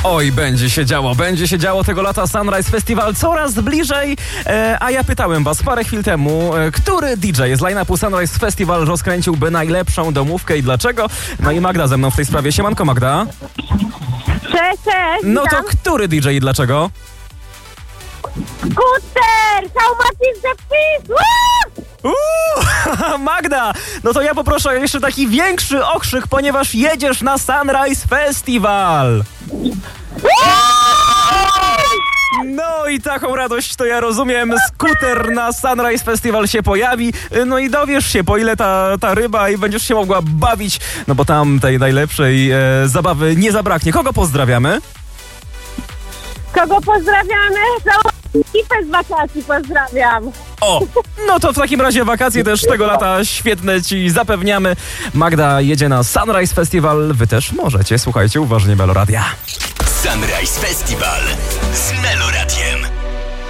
Oj, będzie się działo tego lata. Sunrise Festival coraz bliżej. A ja pytałem was parę chwil temu, który DJ z line-upu Sunrise Festival rozkręciłby najlepszą domówkę i dlaczego? No i Magda ze mną w tej sprawie. Siemanko, Magda. Cześć, No to witam. który DJ i dlaczego? Skuter! How much is the fees? Magda, no to ja poproszę o jeszcze taki większy okrzyk, ponieważ jedziesz na Sunrise Festival. No i taką radość to ja rozumiem. Skuter na Sunrise Festival się pojawi. No i dowiesz się, po ile ta ryba i będziesz się mogła bawić. No bo tam tej najlepszej zabawy nie zabraknie. Kogo pozdrawiamy? Kogo pozdrawiamy? Całą ekipę z wakacji pozdrawiam. O, no to w takim razie wakacje też tego lata świetne ci zapewniamy. Magda jedzie na Sunrise Festival. Wy też możecie. Słuchajcie uważnie Meloradia. Sunrise Festival z